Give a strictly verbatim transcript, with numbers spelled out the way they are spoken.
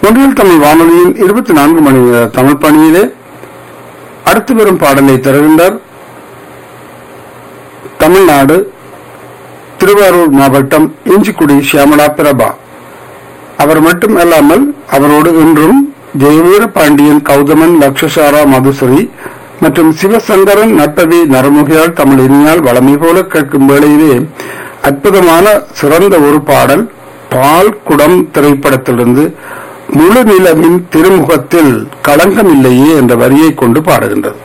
ஒன்றில் தமிழ் வானொலியின் இருபத்தி நான்கு மணி நேர தமிழ் பணியிலே அடுத்து வரும் பாடலை தருகின்றார். தமிழ்நாடு திருவாரூர் மாவட்டம் இஞ்சிக்குடி சியாமலா பிரபா. அவர் மட்டும் அல்லாமல் அவரோடு இன்றும் ஜெயவீர பாண்டியன், கௌதமன், லக்ஷசாரா, மதுஸ்ரீ மற்றும் சிவசங்கரன், நட்டவி, நரமுகியால் தமிழ் இனியால் வளமை போல கேட்கும் வேளையிலே அற்புதமான சிறந்த ஒரு பாடல் பால் குடம் திரைப்படத்திலிருந்து முழு நிலவின் திருமுகத்தில் களங்கம் இல்லையே என்ற வரியை கொண்டு பாடுகின்றது.